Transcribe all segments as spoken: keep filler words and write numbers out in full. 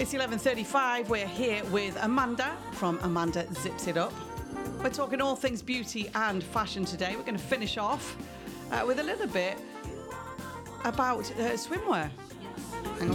It's eleven thirty-five. We're here with Amanda from Amanda Zips It Up. We're talking all things beauty and fashion today. We're going to finish off uh, with a little bit about uh, swimwear. Hang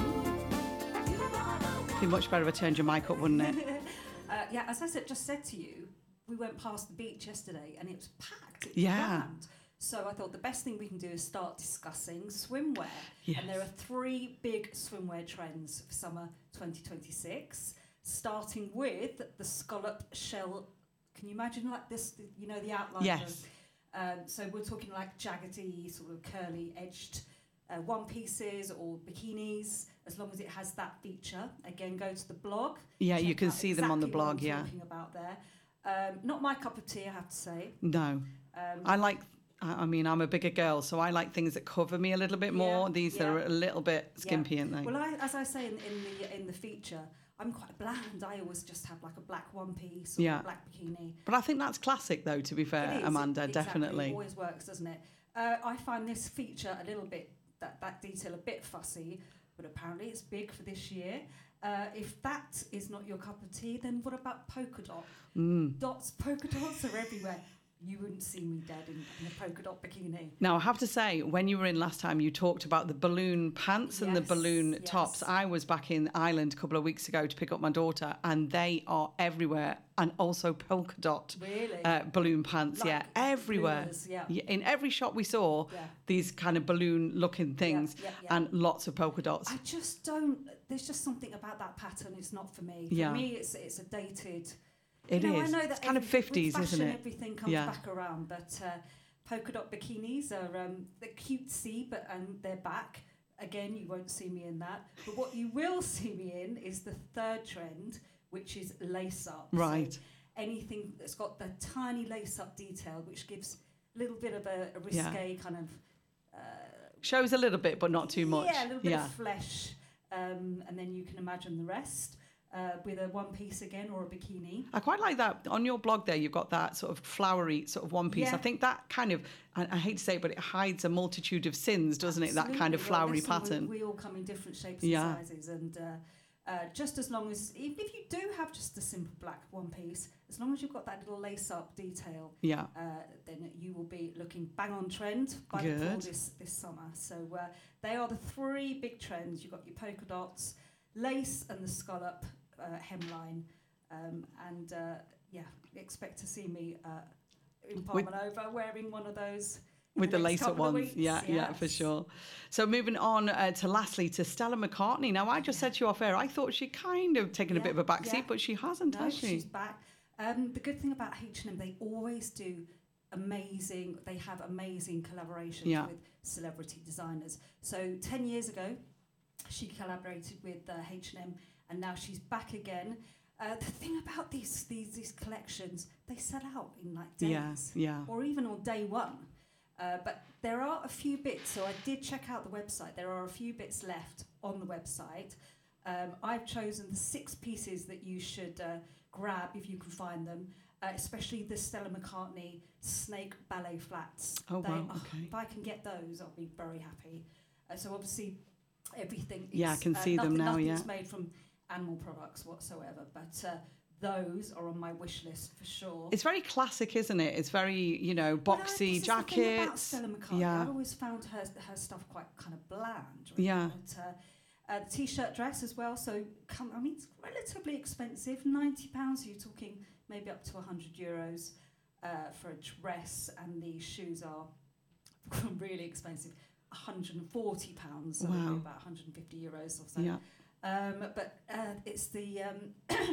on. It'd be much better if I turned your mic up, wouldn't it? uh, yeah, as I said, just said to you, we went past the beach yesterday and it was packed. It was Yeah. rammed. So I thought the best thing we can do is start discussing swimwear. Yes. And there are three big swimwear trends for summer twenty twenty-six, starting with the scallop shell. Can you imagine like this, you know, the outline? Yes. Of, um, so we're talking like jaggedy, sort of curly edged uh, one pieces or bikinis, as long as it has that feature. Again, go to the blog. Yeah, you check can out see them on the exactly what blog, I'm yeah. talking about there. Um, not my cup of tea, I have to say. No. Um, I like, I I mean, I'm a bigger girl, so I like things that cover me a little bit more. Yeah, These that yeah. are a little bit skimpy, yeah. aren't they? Well, I, as I say in, in the in the feature, I'm quite bland. I always just have like a black one piece or Yeah. a black bikini. But I think that's classic, though, to be fair, It is, Amanda, exactly. definitely. It always works, doesn't it? Uh, I find this feature a little bit, that, that detail a bit fussy, but apparently it's big for this year. Uh, if that is not your cup of tea, then what about polka dot? Mm. Dots, polka dots are everywhere. You wouldn't see me dead in, in a polka dot bikini. Now, I have to say, when you were in last time, you talked about the balloon pants and the Yes, balloon yes. tops. I was back in Ireland a couple of weeks ago to pick up my daughter, and they are everywhere, and also polka dot Really? uh, balloon pants, Like yeah, everywhere. bloomers, yeah. In every shop we saw, Yeah. these kind of balloon-looking things, yeah, yeah. and lots of polka dots. I just don't. There's just something about that pattern. It's not for me. For Yeah. me, it's it's a dated. It you know, is. I know that It's kind of every- fifties, with fashion, isn't it? Everything comes Yeah. back around, but uh, polka dot bikinis are um, they're cutesy, but and they're back. Again, you won't see me in that. But what you will see me in is the third trend, which is lace up. Right. So anything that's got the tiny lace up detail, which gives a little bit of a, a risque kind of. Uh, Shows a little bit, but not too much. Yeah, a little bit yeah. of flesh, um, and then you can imagine the rest uh, with a one piece again or a bikini. I quite like that. On your blog there, you've got that sort of flowery sort of one piece. Yeah. I think that kind of, I, I hate to say it, but it hides a multitude of sins, doesn't it? That kind of Absolutely. Well, flowery listen, pattern. We, we all come in different shapes and Yeah. sizes, and uh, uh, just as long as, if, if you do have just a simple black one piece, as long as you've got that little lace up detail, Yeah. uh, then you will be looking bang on trend by the fall Good. this, this summer. So uh, they are the three big trends. You've got your polka dots, lace, and the scallop uh, hemline. Um, and uh, yeah, expect to see me uh, in With- Palmanova wearing one of those. in With the next lace up couple of ones. weeks. Yeah, yeah, for Yes. sure. So moving on uh, to lastly to Stella McCartney. Now, I just said to you off air, I thought she'd kind of taken a Yeah, bit of a backseat, yeah. but she hasn't, No, has she? she's back. Um, the good thing about H and M, they always do amazing, they have amazing collaborations Yeah. with celebrity designers. So ten years ago, she collaborated with uh, H and M, and now she's back again. Uh, the thing about these, these these collections, they sell out in like days, Yeah, yeah. or even on day one. Uh, but there are a few bits, so I did check out the website. There are a few bits left on the website. Um, I've chosen the six pieces that you should uh, grab if you can find them, uh, especially the Stella McCartney Snake Ballet Flats. Oh, They- wow, oh, okay. If I can get those, I'll be very happy. Uh, so obviously, everything is... Yeah, I can uh, see them nothing, now, nothing's yeah. made from animal products whatsoever, but uh, those are on my wish list for sure. It's very classic, isn't it? It's very, you know, Well, no, boxy this is the thing about jackets. Stella McCartney. Yeah. I've always found her her stuff quite kind of bland. Really. Yeah. But, uh, uh, the t-shirt dress as well. So come, I mean, it's relatively expensive. Ninety pounds. You're talking maybe up to a hundred euros uh, for a dress, and the shoes are really expensive. one hundred and forty pounds. So Wow. maybe about one hundred and fifty euros or so. Yeah. Um, but uh, it's the um,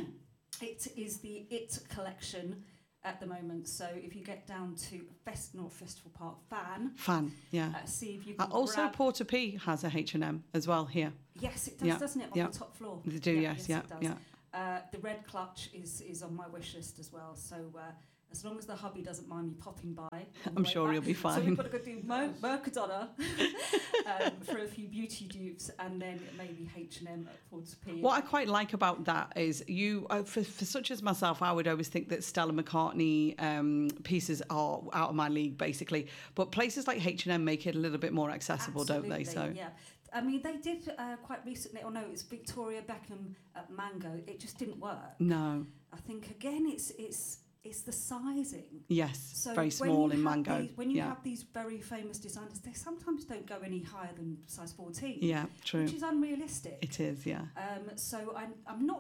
it is the It collection at the moment. So if you get down to Fest North Festival Park Fan, Fan, yeah. uh, see if you Uh, can also, grab. Porter P has a H and M as well here. Yes, it does, Yeah, doesn't it? On yeah. the top floor. They do, yes, yeah, it does. yeah. Uh, the red clutch is is on my wish list as well. So uh, as long as the hubby doesn't mind me popping by, on the I'm way sure back. he'll be So fine. we've got to go do Mo- Mercadona um, for a few beauty dupes, and then maybe H and M at Porter P. What I quite like about that is you, uh, for, for such as myself, I would always think that Stella McCartney um, pieces are out of my league, basically. But places like H and M make it a little bit more accessible, don't they? So yeah. I mean, they did uh, quite recently. Oh no, it's Victoria Beckham at Mango. It just didn't work. No. I think again, it's it's it's the sizing. Yes. So very when small you in have mango. these- when you yeah. have these very famous designers, they sometimes don't go any higher than size fourteen. Yeah. True. Which is unrealistic. It is. Yeah. Um, so I'm I'm not